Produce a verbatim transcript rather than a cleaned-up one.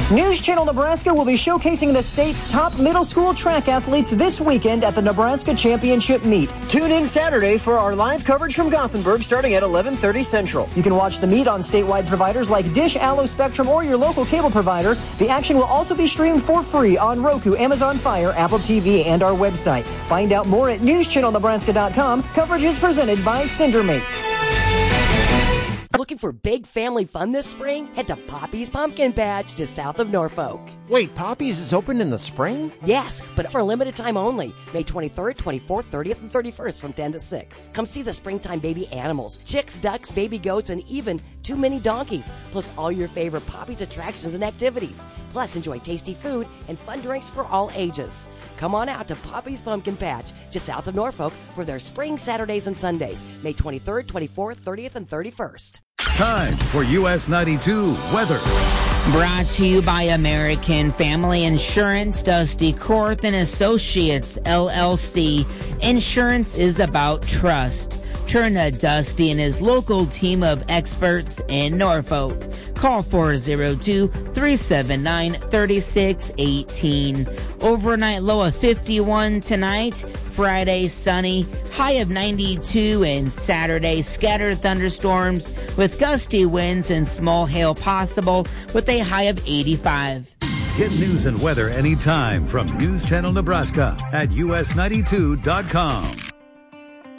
News Channel Nebraska will be showcasing the state's top middle school track athletes this weekend at the Nebraska Championship Meet. Tune in Saturday for our live coverage from Gothenburg starting at eleven thirty Central. You can watch the meet on statewide providers like Dish, Allo, Spectrum, or your local cable provider. The action will also be streamed for free on Roku, Amazon Fire, Apple T V, and our website. Find out more at news channel nebraska dot com. Coverage is presented by Cindermates. Looking for big family fun this spring? Head to Poppy's Pumpkin Patch just south of Norfolk. Wait, Poppy's is open in the spring? Yes, but for a limited time only. May twenty-third, twenty-fourth, thirtieth, and thirty-first from ten to six. Come see the springtime baby animals, chicks, ducks, baby goats, and even two mini donkeys. Plus all your favorite Poppy's attractions and activities. Plus enjoy tasty food and fun drinks for all ages. Come on out to Poppy's Pumpkin Patch just south of Norfolk for their spring Saturdays and Sundays. May twenty-third, twenty-fourth, thirtieth, and thirty-first. Time for U S ninety-two weather. Brought to you by American Family Insurance, Dusty Korth and Associates, L L C. Insurance is about trust. Turn to Dusty and his local team of experts in Norfolk. Call four oh two, three seven nine, three six one eight. Overnight low of fifty-one tonight. Friday sunny, high of ninety-two, and Saturday scattered thunderstorms with gusty winds and small hail possible with a high of eighty-five. Get news and weather anytime from News Channel Nebraska at U S ninety-two dot com.